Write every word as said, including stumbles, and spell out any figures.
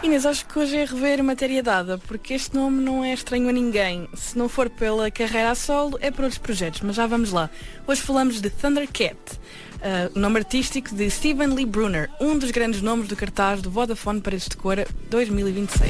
Inês, acho que hoje é rever matéria dada, porque este nome não é estranho a ninguém. Se não for pela carreira a solo, é por outros projetos, mas já vamos lá. Hoje falamos de Thundercat, uh, o nome artístico de Steven Lee Brunner, um dos grandes nomes do cartaz do Vodafone Paredes de Cora dois mil e vinte e seis.